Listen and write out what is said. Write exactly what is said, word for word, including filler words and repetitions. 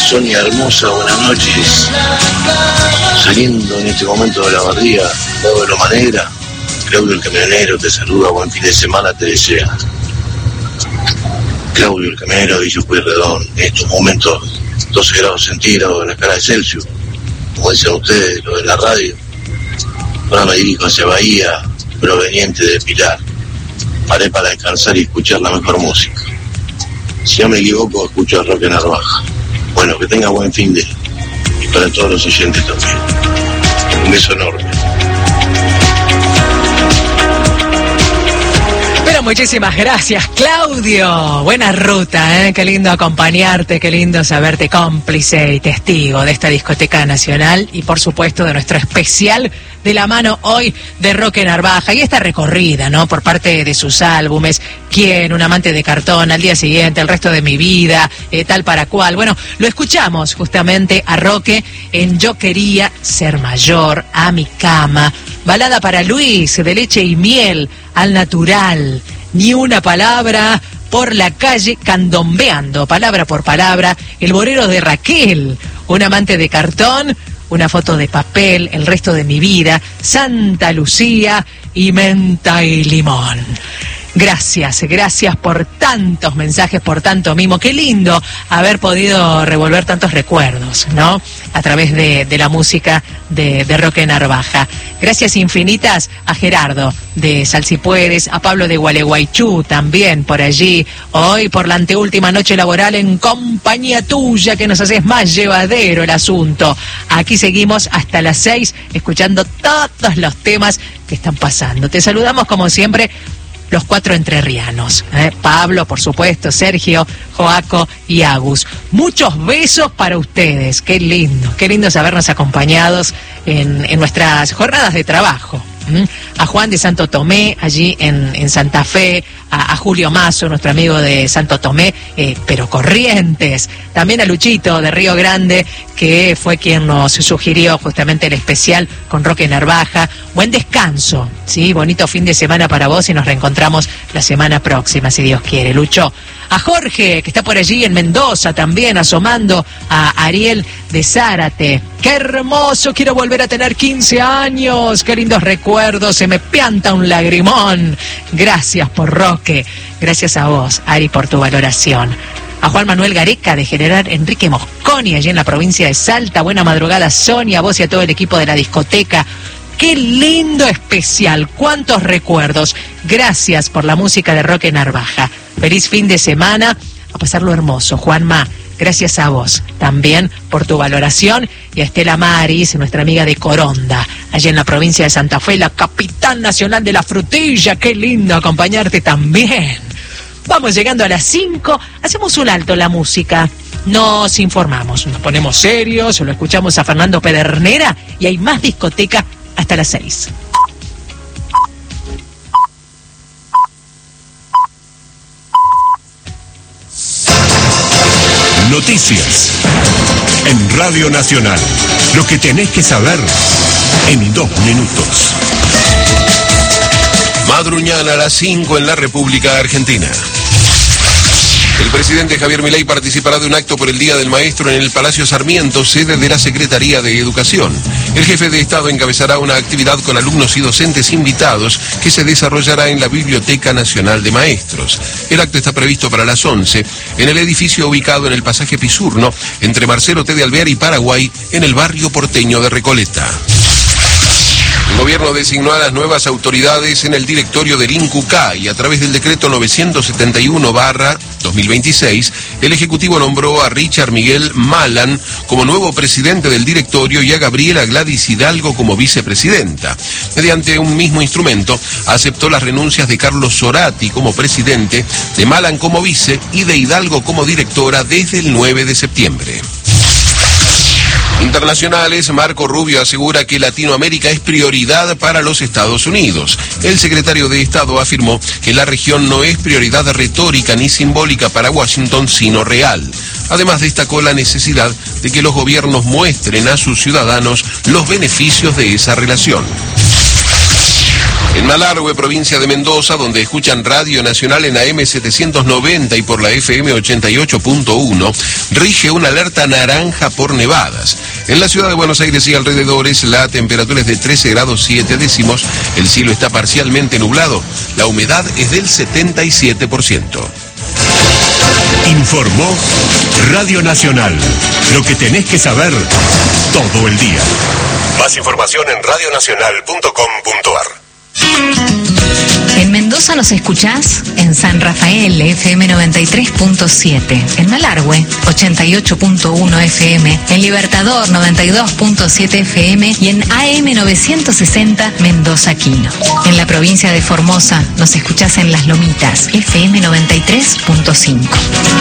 Sonia hermosa, buenas noches. Saliendo en este momento de la barriga, lado de Loma Negra, Claudio el camionero te saluda, buen fin de semana te desea. Claudio el camionero de Villa Pueyrredón, en estos momentos doce grados centígrados en la escala de Celsius, como dicen ustedes, lo de la radio. Ahora me dirijo hacia Bahía, proveniente de Pilar. Paré para descansar y escuchar la mejor música. Si no me equivoco, escucho a Roque Narvaja. Bueno, que tenga buen fin de... y para todos los oyentes también. Un beso enorme. Pero muchísimas gracias, Claudio. Buena ruta, ¿eh? Qué lindo acompañarte, qué lindo saberte cómplice y testigo de esta discoteca nacional y por supuesto de nuestro especial de la mano hoy de Roque Narvaja y esta recorrida, ¿no? Por parte de sus álbumes, ¿Quién? Un amante de cartón, Al día siguiente, El resto de mi vida, eh, tal para cual. Bueno, lo escuchamos justamente a Roque en Yo quería ser mayor, A mi cama, Balada para Luis, De leche y miel, Al natural, Ni una palabra, Por la calle, Candombeando, palabra por palabra, El bolero de Raquel, Un amante de cartón, Una foto de papel, El resto de mi vida, Santa Lucía y Menta y limón. Gracias, gracias por tantos mensajes, por tanto mimo. Qué lindo haber podido revolver tantos recuerdos, ¿no? A través de, de la música de, de Roque Narvaja. Gracias infinitas a Gerardo de Salsipuedes, a Pablo de Gualeguaychú también por allí. Hoy por la anteúltima noche laboral en compañía tuya, que nos haces más llevadero el asunto. Aquí seguimos hasta las seis escuchando todos los temas que están pasando. Te saludamos como siempre los cuatro entrerrianos, ¿eh? Pablo, por supuesto, Sergio, Joaco y Agus. Muchos besos para ustedes, qué lindo, qué lindo sabernos acompañados en, en nuestras jornadas de trabajo. ¿Mm? A Juan de Santo Tomé, allí en, en Santa Fe, a, a Julio Mazo, nuestro amigo de Santo Tomé, eh, pero Corrientes, también a Luchito de Río Grande, que fue quien nos sugirió justamente el especial con Roque Narvaja. Buen descanso, ¿sí? Bonito fin de semana para vos y nos reencontramos la semana próxima, si Dios quiere, Lucho. A Jorge, que está por allí en Mendoza también, asomando, a Ariel de Zárate. ¡Qué hermoso! Quiero volver a tener quince años. ¡Qué lindos recuerdos! Se me pianta un lagrimón. Gracias por Roque. Gracias a vos, Ari, por tu valoración. A Juan Manuel Gareca de General Enrique Mosconi, allí en la provincia de Salta. Buena madrugada, Sonia, a vos y a todo el equipo de la discoteca. ¡Qué lindo especial! ¡Cuántos recuerdos! Gracias por la música de Roque Narvaja. Feliz fin de semana. A pasarlo hermoso, Juanma. Gracias a vos también por tu valoración. Y a Estela Maris, nuestra amiga de Coronda, allá en la provincia de Santa Fe, la capital nacional de la frutilla. ¡Qué lindo acompañarte también! Vamos llegando a las cinco. Hacemos un alto en la música. Nos informamos, nos ponemos serios, lo escuchamos a Fernando Pedernera y hay más discoteca hasta las seis. Noticias en Radio Nacional. Lo que tenés que saber en dos minutos. Madruñana a las cinco en la República Argentina. El presidente Javier Milei participará de un acto por el Día del Maestro en el Palacio Sarmiento, sede de la Secretaría de Educación. El jefe de Estado encabezará una actividad con alumnos y docentes invitados que se desarrollará en la Biblioteca Nacional de Maestros. El acto está previsto para las once en el edificio ubicado en el pasaje Pisurno, entre Marcelo T. de Alvear y Paraguay, en el barrio porteño de Recoleta. El gobierno designó a las nuevas autoridades en el directorio del INCUCA y a través del decreto novecientos setenta y uno barra dos mil veintiséis, el Ejecutivo nombró a Richard Miguel Malan como nuevo presidente del directorio y a Gabriela Gladys Hidalgo como vicepresidenta. Mediante un mismo instrumento, aceptó las renuncias de Carlos Zorati como presidente, de Malan como vice y de Hidalgo como directora desde el nueve de septiembre. Internacionales, Marco Rubio asegura que Latinoamérica es prioridad para los Estados Unidos. El secretario de Estado afirmó que la región no es prioridad retórica ni simbólica para Washington, sino real. Además, destacó la necesidad de que los gobiernos muestren a sus ciudadanos los beneficios de esa relación. En Malargüe, provincia de Mendoza, donde escuchan Radio Nacional en A M setecientos noventa y por la F M ochenta y ocho punto uno, rige una alerta naranja por nevadas. En la ciudad de Buenos Aires y alrededores, la temperatura es de trece grados siete décimos, el cielo está parcialmente nublado, la humedad es del setenta y siete por ciento. Informó Radio Nacional. Lo que tenés que saber todo el día. Más información en radio nacional punto com punto ar. En Mendoza nos escuchás en San Rafael, F M noventa y tres punto siete, en Malargüe, ochenta y ocho punto uno F M, en Libertador, noventa y dos punto siete F M y en A M novecientos sesenta Mendoza Quino. En la provincia de Formosa nos escuchás en Las Lomitas, F M noventa y tres punto cinco.